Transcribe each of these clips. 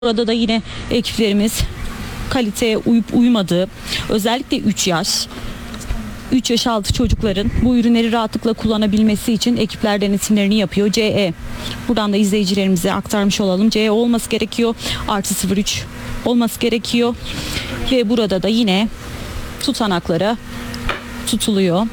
Burada da yine ekiplerimiz kaliteye uyup uymadığı, özellikle 3 yaş altı çocukların bu ürünleri rahatlıkla kullanabilmesi için ekipler denetimlerini yapıyor. CE. Buradan da izleyicilerimize aktarmış olalım. CE olması gerekiyor. +03 olması gerekiyor. Ve burada da yine tutanaklara tutuluyor.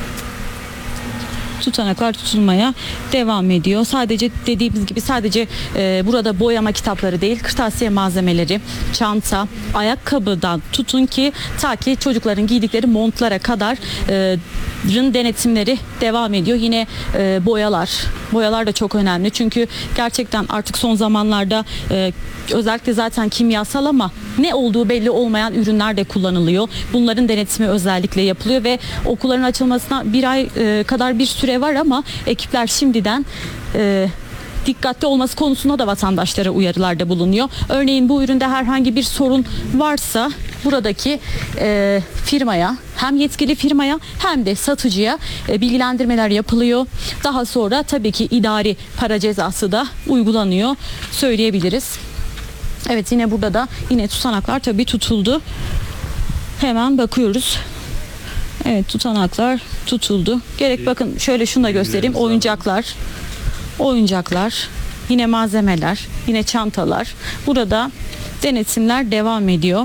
Tutanaklar tutulmaya devam ediyor. Sadece dediğimiz gibi burada boyama kitapları değil, kırtasiye malzemeleri, çanta, ayakkabıdan tutun ki ta ki çocukların giydikleri montlara kadar denetimleri devam ediyor. Yine boyalar da çok önemli. Çünkü gerçekten artık son zamanlarda özellikle zaten kimyasal ama ne olduğu belli olmayan ürünler de kullanılıyor. Bunların denetimi özellikle yapılıyor ve okulların açılmasına bir ay kadar bir süre var ama ekipler şimdiden dikkatli olması konusunda da vatandaşlara uyarılarda bulunuyor. Örneğin bu üründe herhangi bir sorun varsa buradaki firmaya, hem yetkili firmaya hem de satıcıya bilgilendirmeler yapılıyor. Daha sonra tabii ki idari para cezası da uygulanıyor söyleyebiliriz. Evet, yine burada da yine tutanaklar tabii tutuldu. Hemen bakıyoruz. Evet, tutanaklar tutuldu. Bakın şöyle şunu da göstereyim. Oyuncaklar, yine malzemeler, yine çantalar. Burada denetimler devam ediyor.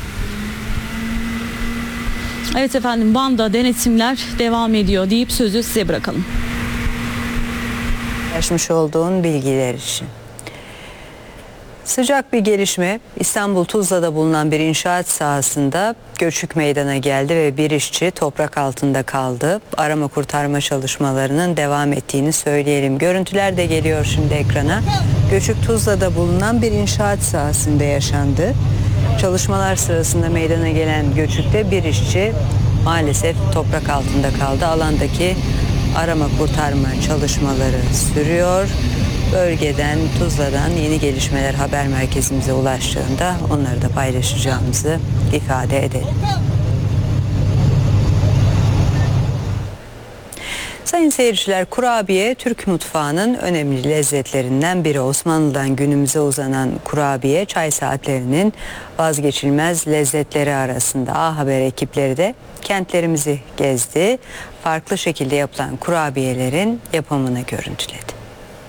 Evet efendim, Van'da denetimler devam ediyor deyip sözü size bırakalım. Paylaşmış olduğun bilgiler için. Sıcak bir gelişme, İstanbul Tuzla'da bulunan bir inşaat sahasında göçük meydana geldi ve bir işçi toprak altında kaldı. Arama kurtarma çalışmalarının devam ettiğini söyleyelim. Görüntüler de geliyor şimdi ekrana. Göçük Tuzla'da bulunan bir inşaat sahasında yaşandı. Çalışmalar sırasında meydana gelen göçükte bir işçi maalesef toprak altında kaldı. Alandaki arama kurtarma çalışmaları sürüyor. Bölgeden, Tuzla'dan yeni gelişmeler haber merkezimize ulaştığında onları da paylaşacağımızı ifade edelim. Sayın seyirciler, kurabiye Türk mutfağının önemli lezzetlerinden biri. Osmanlı'dan günümüze uzanan kurabiye çay saatlerinin vazgeçilmez lezzetleri arasında. A Haber ekipleri de kentlerimizi gezdi. Farklı şekilde yapılan kurabiyelerin yapımını görüntüledi.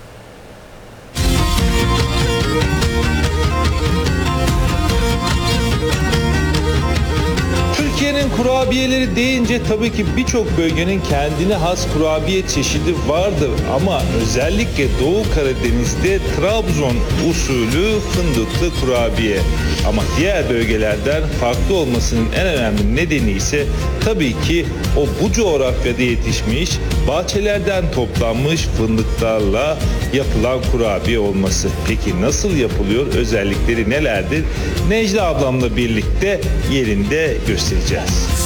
Türkiye'nin kurabiyeleri deyince tabii ki birçok bölgenin kendine has kurabiye çeşidi vardır ama özellikle Doğu Karadeniz'de Trabzon usulü fındıklı kurabiye. Ama diğer bölgelerden farklı olmasının en önemli nedeni ise tabii ki bu coğrafyada yetişmiş, bahçelerden toplanmış fındıklarla yapılan kurabiye olması. Peki nasıl yapılıyor? Özellikleri nelerdir? Necla ablamla birlikte yerinde göstereceğiz.